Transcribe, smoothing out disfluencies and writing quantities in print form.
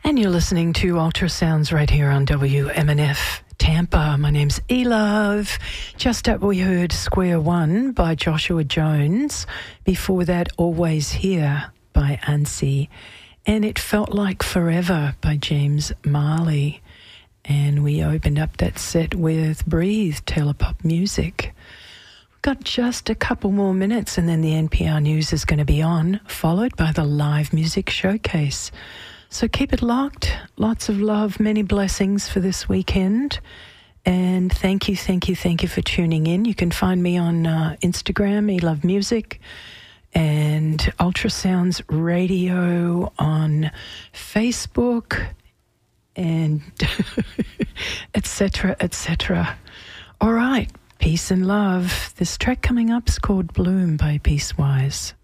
And you're listening to Ultrasounds right here on WMNF Tampa. My name's E-Love. Just up we heard Square One by Joshua Jones. Before that, Always Here by Ansi. And It Felt Like Forever by James Marley. And we opened up that set with Breathe, Telepop Music. We've got just a couple more minutes and then the NPR News is going to be on, followed by the live music showcase. So keep it locked. Lots of love, many blessings for this weekend. And thank you for tuning in. You can find me on Instagram, E-Love Music, and Ultrasounds Radio on Facebook, and etc., etc. All right, peace and love. This track coming up is called Bloom by Peacewise.